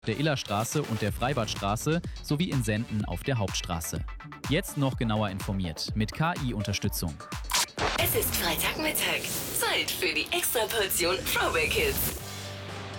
der Illerstraße und der Freibadstraße sowie in Senden auf der Hauptstraße. Jetzt noch genauer informiert mit KI-Unterstützung. Es ist Freitagmittag. Zeit für die Extraportion Throwback Hits.